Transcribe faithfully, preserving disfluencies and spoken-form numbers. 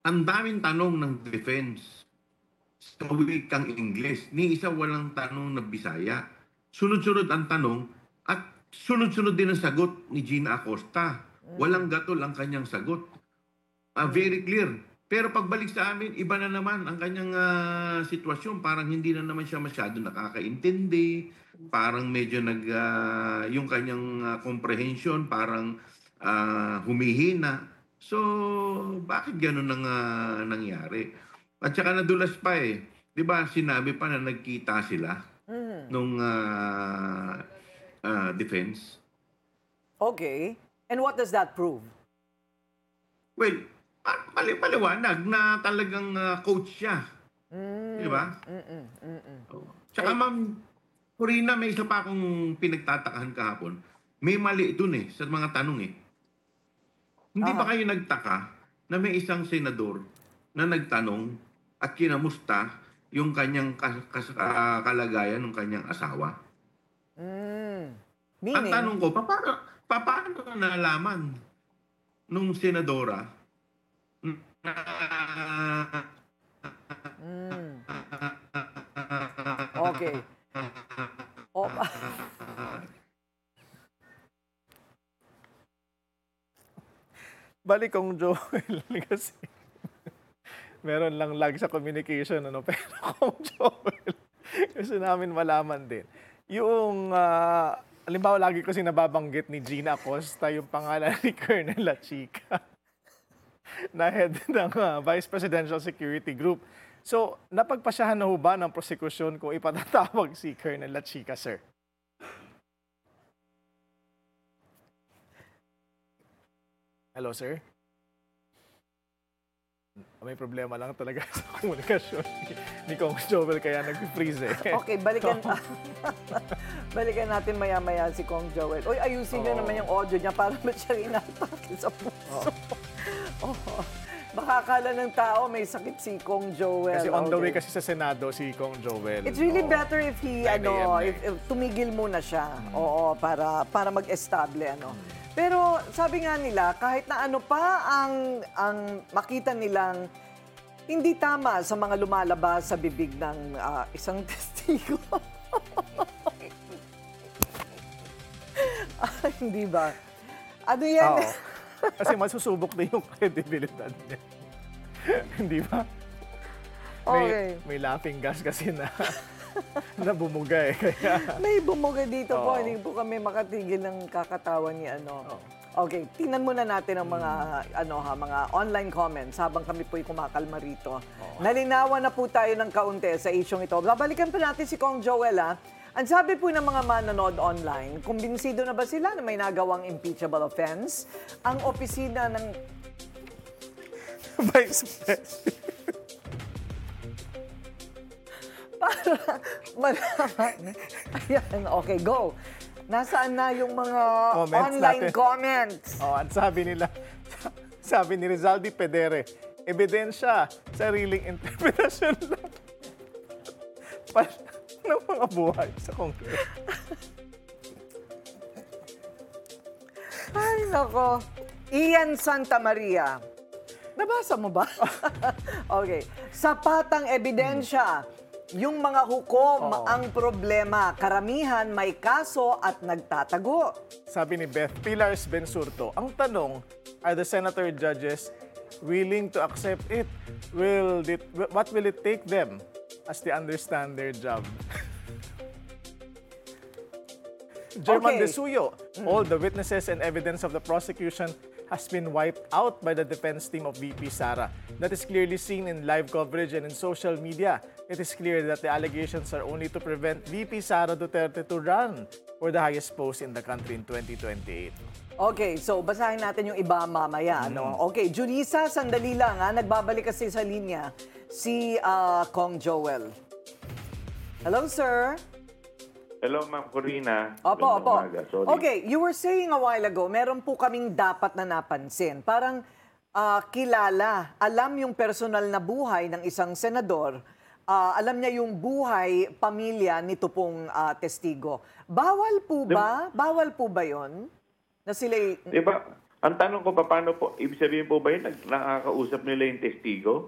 Ang daming tanong ng defense sa wikang Ingles, ni isa walang tanong na Bisaya. Sunod-sunod ang tanong at sunod-sunod din ang sagot ni Gina Acosta. Walang Mm. gatol ang kanyang sagot. Ah, Mm. very clear. Pero pagbalik sa amin, iba na naman ang kanyang ah, sitwasyon. Parang hindi na naman siya masyado nakakaintindi. Parang medyo nag, ah, yung kanyang ah, comprehension parang ah, humihina. So, bakit ganun ang ah, nangyari? At saka nadulas pa eh. Di ba sinabi pa na nagkita sila Mhm. nung ah, ah, defense? Okay. And what does that prove? Well, pa mali maliwanag na talagang ah, coach siya. Di Hmm. ba? Mm, mm. Oo. Tsaka Eh Ma'am Corina, may isa pa akong pinagtatakahan kahapon. May mali dun eh, sa mga tanong eh. Hindi ba aha. kayo nagtaka na may isang senador na nagtanong at kinamusta yung kanyang kas kas ah, kalagayan ng kanyang asawa? Hmm. Ang Meaning? tanong ko, papaano papaano nalaman nung senadora na Hmm. Okay. O pa Bale Kong Joel kasi meron lang lag sa communication ano, pero Kong Joel gusto namin malaman din. Yung, ah, halimbawa lagi kasi nababanggit ni Gina Acosta yung pangalan ni Colonel La Chica na head ng ah, Vice Presidential Security Group. So, napagpasyahan na ho ba ng prosekusyon kung ipatatawag si Colonel La Chica, sir? Hello, sir? May problema lang talaga sa komunikasyon ni ni Kong Joel kaya nag-freeze eh. Okay, balikan Oo. balikan natin maya-maya si Kong Joel. Uy, ayusin niyo naman Oo. yung audio niya para ba't siyang inaatake sa puso. Oo. Oo. Baka akala ng tao may sakit si Kong Joel. Kasi on the way Okay. kasi sa Senado si Kong Joel. It's really Oo. better if he, nine A M ano, na if, eh. if tumigil muna siya. Mm. Oo, para para mag-estable, ano. Pero sabi nga nila, kahit na ano pa ang ang makita nilang hindi tama sa mga lumalabas sa bibig ng ah, isang testigo. Ah, hindi ba? Ano yan? Oo. Kasi masusubok na yung kredibilidad niya. Hindi ba? May, Okay. may laughing gas kasi na na bumuga eh. Kaya, May bumuga dito po, Oo. hindi po kami makatigil ng kakatawa ni ano. Oo. Okay, tingnan muna natin ang mga ano ha, mga online comments habang kami po'y kumakalma rito. Nalinawan na po tayo ng kaunti sa isyong ito. Babalikan pa natin si Kong Joel ha. Ang sabi po ng mga manonood online, kumbinsido na ba sila na may nagawang impeachable offense? Ang opisina ng Vice President. para malaman. Ayan, okay, go. Nasaan na yung mga Comments online natin. comments? Oh, at sabi nila, sabi ni Rizaldi Pedere, ebidensya, sariling interpretasyon lang. Pa ng mga buhay sa Congress. Ay, nako. Ian Santa Maria. Nabasa mo ba? Okay. Sapatang ebidensya. Yung mga hukom Oo. ang problema. Karamihan may kaso at nagtatago. Sabi ni Beth Pilars Bensurto, ang tanong, are the senator judges willing to accept it? Will it, what will it take them as they understand their job? German Okay. De Suyo, all the witnesses and evidence of the prosecution has been wiped out by the defense team of V P Sara. That is clearly seen in live coverage and in social media. It is clear that the allegations are only to prevent V P Sara Duterte to run for the highest post in the country in twenty twenty-eight. Okay, so basahin natin yung iba mamaya. No? Okay, Julissa, sandali lang. Ha? Nagbabalik kasi sa linya si ah, Kong Joel. Hello, sir. Hello, Ma'am Corina. Opo, Magandang opo. umaga. Sorry. Okay, you were saying a while ago, meron po kaming dapat na napansin. Parang ah, kilala, alam yung personal na buhay ng isang senador, ah, alam niya yung buhay, pamilya nito pong ah, testigo. Bawal po ba? Bawal po ba yon? Na sila Di ba, Ang tanong ko pa, paano po, ibig sabihin po ba yun, nag- nakakausap nila yung testigo?